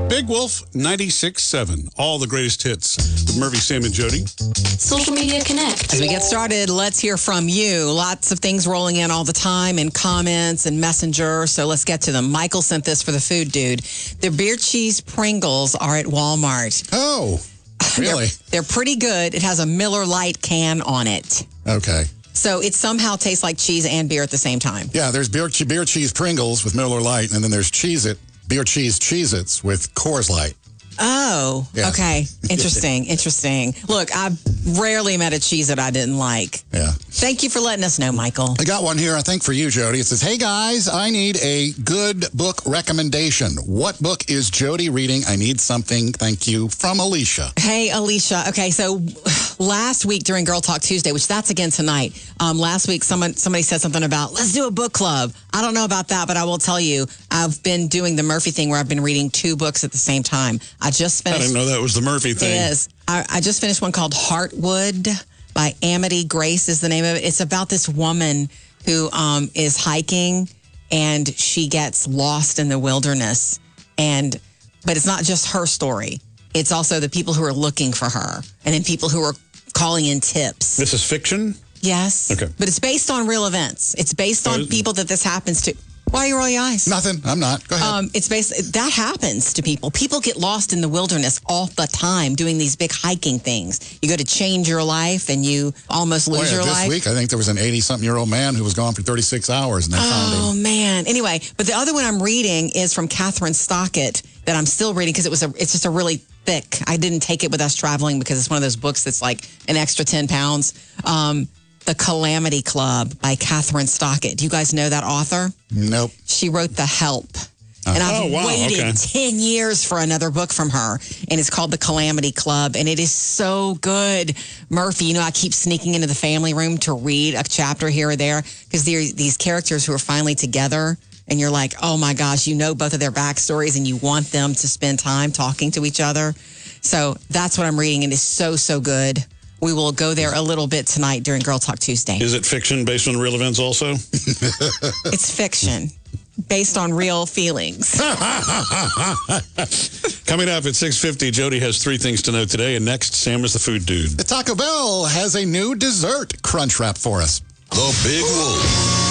Big Wolf 96.7. All the greatest hits with Murphy, Sam, and Jody. Social Media Connect. As we get started, let's hear from you. Lots of things rolling in all the time in comments and Messenger, so let's get to them. Michael sent this for the food dude. The beer cheese Pringles are at Walmart. Oh, really? They're pretty good. It has a Miller Lite can on it. Okay. So it somehow tastes like cheese and beer at the same time. Yeah, there's beer cheese Pringles with Miller Lite, and then there's Cheez-It, beer cheese Cheez-Its with Coors Light. Oh, Yeah. okay. Interesting. Look, I've rarely met a Cheez-It I didn't like. Yeah. Thank you for letting us know, Michael. I got one here, I think, for you, Jody. It says, hey, guys, I need a good book recommendation. What book is Jody reading? I need something. Thank you. From Alicia. Hey, Alicia. Okay, so last week during Girl Talk Tuesday, which that's again tonight, last week somebody said something about, let's do a book club. I don't know about that, but I will tell you, I've been doing the Murphy thing where I've been reading 2 books at the same time. I just finished. I didn't know that was the Murphy thing. It is. I just finished one called Heartwood by Amity Grace is the name of it. It's about this woman who is hiking and she gets lost in the wilderness. But it's not just her story. It's also the people who are looking for her and then people who are calling in tips. This is fiction? Yes. Okay. But it's based on real events. It's based on people that this happens to. Why you roll your eyes? Nothing. I'm not. Go ahead. That happens to people. People get lost in the wilderness all the time doing these big hiking things. You go to change your life and you almost lose your life. This week, I think there was an 80-something-year-old man who was gone for 36 hours and they found him. Oh, man. Anyway, but the other one I'm reading is from Catherine Stockett that I'm still reading because it's just a really thick. I didn't take it with us traveling because it's one of those books that's like an extra 10 pounds. The Calamity Club by Catherine Stockett. Do you guys know that author? Nope. She wrote The Help. And I've waited 10 years for another book from her. And it's called The Calamity Club. And it is so good. Murphy, you know, I keep sneaking into the family room to read a chapter here or there because there are these characters who are finally together. And you're like, oh my gosh, you know both of their backstories and you want them to spend time talking to each other. So that's what I'm reading. And it's so, so good. We will go there a little bit tonight during Girl Talk Tuesday. Is it fiction based on real events also? It's fiction based on real feelings. Coming up at 6:50, Jody has 3 things to know today. And next, Sam is the food dude. The Taco Bell has a new dessert crunch wrap for us. The Big Wolf.